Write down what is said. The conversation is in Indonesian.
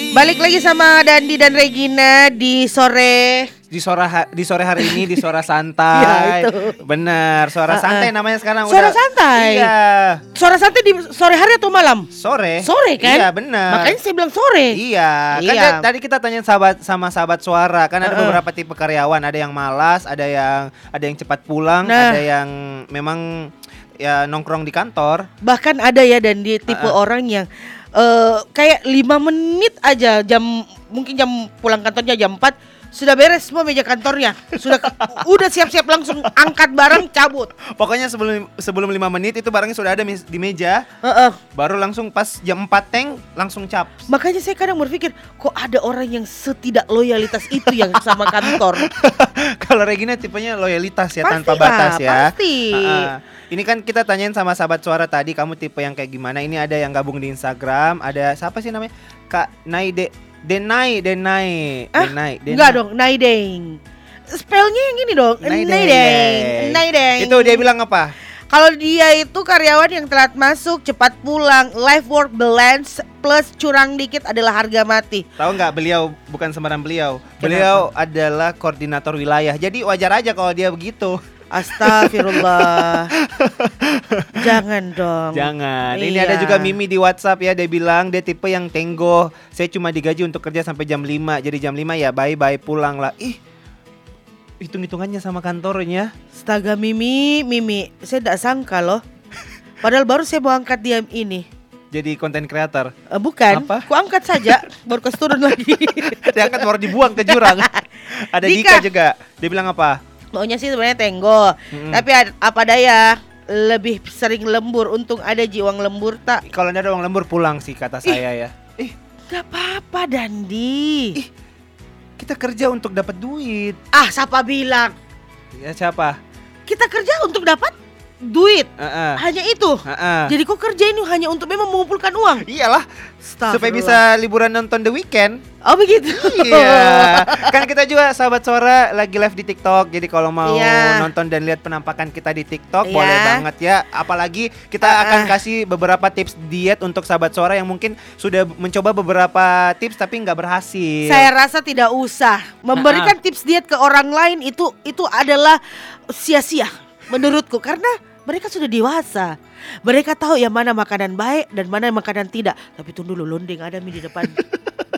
Balik lagi sama Dandi dan Regina di sore hari ini di suara santai. Ya, itu. Bener, suara santai namanya sekarang. Suara santai. Iya. Suara santai di sore hari atau malam? Sore. Sore kan? Iya bener. Makanya saya bilang sore. Iya. Kan Iya. tadi kita tanya sahabat suara. Kan ada beberapa tipe karyawan. Ada yang malas, ada yang cepat pulang, ada yang memang ya nongkrong di kantor. Bahkan ada ya dan di tipe orang yang kayak 5 menit aja mungkin jam pulang kantornya jam 4 sudah beres semua meja kantornya. Udah siap-siap langsung angkat barang cabut. Pokoknya sebelum 5 menit itu barangnya sudah ada di meja. Baru langsung pas jam 4 langsung cap. Makanya saya kadang berpikir kok ada orang yang setidak loyalitas itu yang sama kantor. Kalau Regina tipenya loyalitas ya, pasti tanpa batas ya. Pasti. Ini kan kita tanyain sama sahabat suara tadi, kamu tipe yang kayak gimana? Ini ada yang gabung di Instagram, ada siapa sih namanya? Kak Denai. Enggak dong, Naideng. Spellnya yang gini dong, Naideng. Itu dia bilang apa? Kalau dia itu karyawan yang telat masuk, cepat pulang, life work balance plus curang dikit adalah harga mati. Tahu nggak, beliau bukan sembarang beliau. Kenapa? Beliau adalah koordinator wilayah. Jadi wajar aja kalau dia begitu. Astagfirullah. Jangan dong. Jangan. Ini Iya. ada juga Mimi di WhatsApp ya, dia bilang dia tipe yang tenggo. Saya cuma digaji untuk kerja sampai jam 5. Jadi jam 5 ya bye-bye pulang lah. Hitung-hitungannya sama kantornya. Astaga Mimi, saya tidak sangka loh. Padahal baru saya mau angkat dia ini. Jadi konten creator. Bukan, Apa? ku angkat saja, baru kasih turun lagi. Diangkat baru dibuang ke jurang. Ada Dika juga. Dia bilang apa? Maunya sih sebenarnya tenggo, tapi apa daya lebih sering lembur. Untung ada jiwang lembur tak. Kalau ada uang lembur pulang sih kata saya ya. Gak apa-apa Dandi. Kita kerja untuk dapat duit. Siapa bilang? Ya siapa? Kita kerja untuk dapat duit. Hanya itu. Jadi kok kerja ini hanya untuk memang mengumpulkan uang? Iyalah. Supaya bisa liburan nonton The Weeknd. Oh begitu. Iya. Kan kita juga sahabat suara lagi live di TikTok. Jadi kalau mau nonton dan lihat penampakan kita di TikTok boleh banget ya. Apalagi kita akan kasih beberapa tips diet untuk sahabat suara yang mungkin sudah mencoba beberapa tips tapi nggak berhasil. Saya rasa tidak usah memberikan tips diet ke orang lain, itu adalah sia-sia menurutku, karena mereka sudah dewasa. Mereka tahu yang mana makanan baik dan mana makanan tidak. Tapi tunggu dulu, londeng ada di depan.